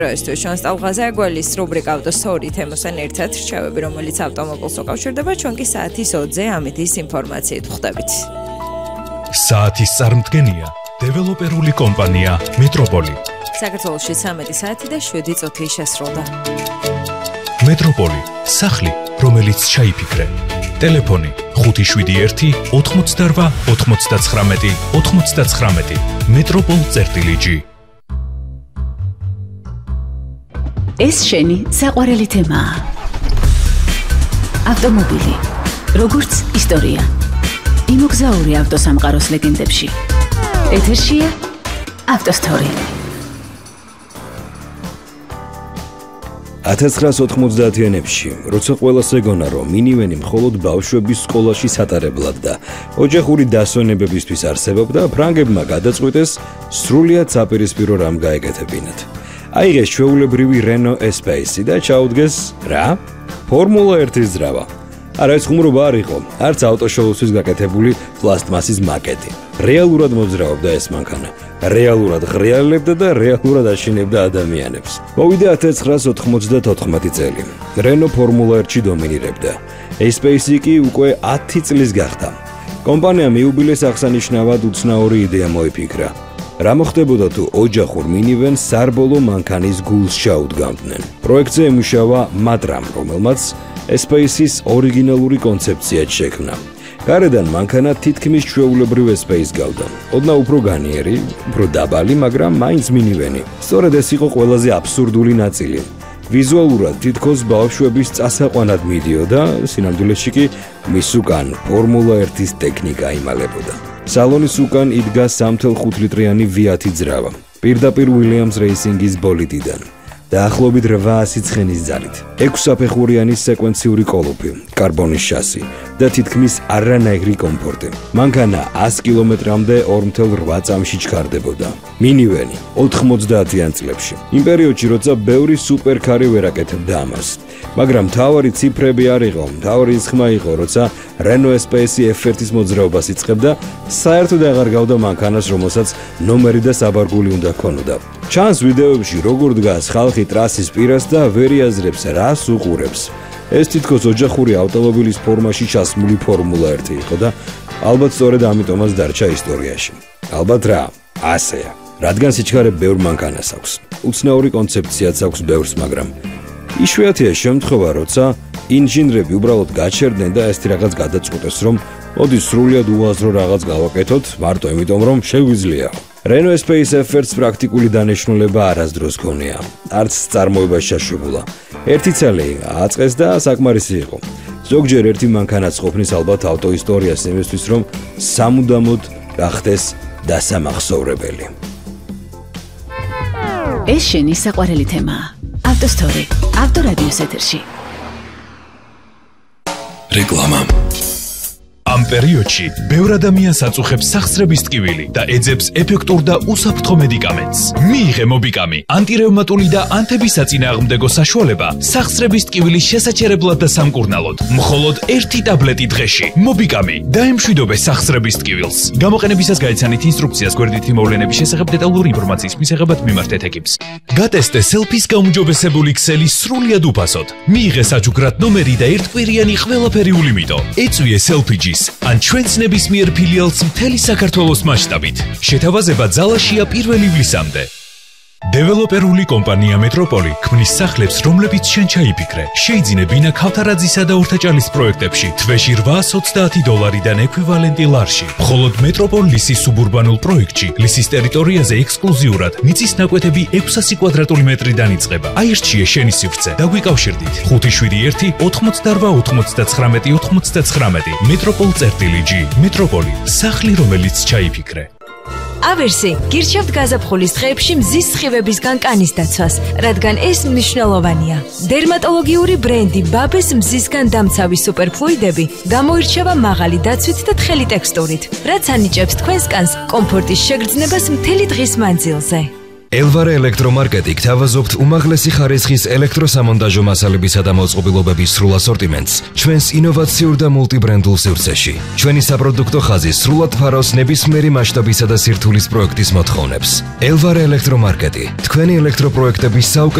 ჩვენს ტალღაზე გველის რუბრიკა ავტოსტორი თემოსთან ერთად რჩევები, რომელიც ავტომობილს უკავშირდება, ჩვენ კი საათის 20-ზე ამითის ინფორმაციით ხვდებით. საათის წარმდგენია დეველოპერული კომპანია მეტროპოლი. საქართველოში 13 საათი და 7 წუთი შესრულდა. მეტროპოლი, სახლი, რომელიც ჩაიფიქრე. ტელეფონი 571 88 99 99. metropol.gi. ეს შენი საყვარელი თემაა. ავტომობილი, როგორც ისტორია. იმოგზაური ავტოსამყაროს ლეგენდებში. ეთერშია ავტოსტორი. 1990-იანებში, როცა ყველას ეგონა, რომ მინივენი მხოლოდ ბავშვების სკოლაში სატარებლად და ოჯახური დასვენებებისთვის არსებობდა, ფრანგებმა გადაწყვიტეს სრულიად საპირისპირო რამ გაეკეთებინათ. აიღეს ჩვეულებრივი Renault Espace და ჩაუდგეს რა? ფორმულა 1-ის ძრავა. არა, ეს ხუმრობა არ იყო, არც ავტოშოუისთვის გაკეთებული პლასტმასის მაკეტი. რეალურად მოძრაობდა ეს მანქანა. რეალურად ღრიალებდა და რეალურად აშენებდა ადამიანებს. მოვიდა 1994 წელი. Renault Formula 1-ში დომინირებდა. Espace კი უკვე 10 წლის გახდა. კომპანიამ იუბილეს აღსანიშნავად უცნაური იდეა მოიფიქრა. რა მოხდებოდა თუ ოჯახურ მინივენს სარბოლო მანქანის გულს ჩაუდგამდნენ. პროექტზე ემუშავა მატრამ, რომელმაც Espace-ის ორიგინალური კონცეფცია შექმნა. გარედან მანქანა თითქმის ჩვეულებრივ Espace გავდა. ოდნავ უფრო განიერი, უფრო დაბალი, მაგრამ მაინც მინივენი. სწორედ ეს იყო ყველაზე აბსურდული ნაწილი. ვიზუალურად თითქოს ბავშვების წასაყვანად მიდიოდა, სინამდვილეში კი მის უკან ფორმულა 1-ის ტექნიკა იმალებოდა. სალონის უკან იდგა 3.5 ლიტრიანი V10 ძრავა. პირდაპირ Williams Racing-ის ბოლიდიდან. დაახლოებით 800 ცხენის ძალით. 6 საფეხურიანი სეკვენციური კოლოფი, კარბონის შასი და თითქმის არანაირი კომფორტი. მანქანა 100 კილომეტრამდე 2.8 წამში ჩქარდებოდა. მინივენი 90-იან წლებში. იმ პერიოდში, როცა ბევრი სუპერკარი ვერ აკეთებდა ამას. მაგრამ მთავარი ციფრები არ იყო, მთავარი ხმა იყო, როცა Renault Espace F1-ის მოძრაობას იწყებდა, საერთოდ აღარ გავდა მანქანას, რომელსაც ნომერი და საბარგული უნდა ქონოდა. ჩანს ვიდეოებში, როგორ დგას ხალხი ტრასის პირას და ვერ იაზრებს, რას უყურებს. ეს თითქოს ოჯახური ავტომობილის ფორმაში ჩასმული ფორმულა 1 იყო და ალბათ სწორედ ამიტომაც დარჩა ისტორიაში. ალბათ რა, ასეა. რადგან სიჩქარე ბევრ მანქანას აქვს. უცნაური კონცეფციაც აქვს ბევრს, მაგრამ იშვიათია შემთხვევა, როცა ინჟინრები უბრალოდ გაჩერდნენ და ესეთი რაღაც გადაწყვეტეს, რომ მოდი სრულიად უაზრო რაღაც გავაკეთოთ, მარტო იმიტომ, რომ შეგვიძლია. Renault Espace F1-ს პრაქტიკული დანიშნულება არასდროს ჰქონია. არც წარმოებაში შეშულა. ერთი ცალი აწყეს და საკმარისი იყო. ზოგჯერ ერთი მანქანაც ყოფნის ალბათ ავტოისტორიას იმისთვის, რომ სამუდამოდ გახდეს დასამახსოვრებელი. ეს შენი საყვარელი თემაა. ავტოსტორი, ავტორადიოს ეთერში. რეკლამა. ამ პერიოდში ბევრ ადამიანს აწუხებს სახსრების ტკივილი და ეძებს ეფექტურ და უსაფრთხო მედიკამენტს. მიიღე მობიკამი, ანტირევმატული და ანთების საწინააღმდეგო საშუალება სახსრების ტკივილის შესაჩერებლად და სამკურნალოდ. მხოლოდ 1 ტაბლეტი დღეში. მობიკამი დაემშვიდობე სახსრების ტკივილს. გამოყენებისას გაიცანით ინსტრუქციას გვერდითი მოვლენების შესახებ დეტალური ინფორმაციის მისაღებად მიმართეთ ეკიპს. გატესტე selfie-ს გაუმჯობესებული ქსელი სრულიად უფასოდ. მიიღე საჩუქრად ნომერი და ერთკვირიანი ყველაფერი ულიმიტო. ეწვიე selfie-ს ან ჩვენს ნებისმიერ ფილიალს მთელი საქართველოს მასშტაბით. შეთავაზება ძალაშია 1 ივლისამდე. დეველოპერული კომპანია მეტროპოლი ქმნის სახლებს, რომლებიც შენ ჩაიფიქრე. შეიძინე ბინა ქავთარაძისა და ორთაჭალის პროექტებში თვეში $820-დან ექვივალენტი ლარში. მხოლოდ მეტროპოლ ლისის სუბურბანულ პროექტში ლისის ტერიტორიაზე ექსკლუზიურად მიწის ნაკვეთები 600 კვადრატული მეტრიდან იწყება. აირჩიე შენი სივრცე და გვიკავშირდით 571 88 99 99. metropol.gi. მეტროპოლი, სახლი, რომელიც ჩაიფიქრე. ავერსი გირჩევთ გაზაფხულის დღეებში მზის სხივებისგან კანის დაცვას, რადგან ეს მნიშვნელოვანია. დერმატოლოგიური ბრენდი ბაბეს მზისგან დამცავი სუპერფლუიდები გამოირჩევა მაღალი დაცვით და თხელი ტექსტურით, რაც ანიჭებს თქვენს კანს კომფორტის შეგრძნებას მთელი დღის მანძილზე. Elvare ელექტრომარკეტი გთავაზობთ უმაღლესი ხარისხის ელექტროსამონტაჟო მასალებისა და მოწყობილობების სრულ ასორტიმენტს ჩვენს ინოვაციურ და მულტიბრენდულ სივრცეში. ჩვენი საპროდუქტო ხაზი სრულად ფარავს ნებისმიერი მასშტაბისა და სირთულის პროექტის მოთხოვნებს. Elvare ელექტრომარკეტი, თქვენი ელექტროპროექტების